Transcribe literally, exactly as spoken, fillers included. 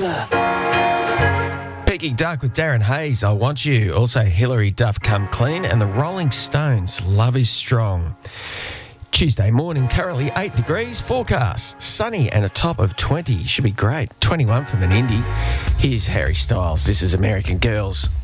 Peking Duck with Darren Hayes, I Want You. Also, Hilary Duff, Come Clean. And the Rolling Stones, Love Is Strong. Tuesday morning, currently eight degrees, forecast, sunny and a top of twenty. Should be great. twenty-one for Menindee. Here's Harry Styles. This is American Girls.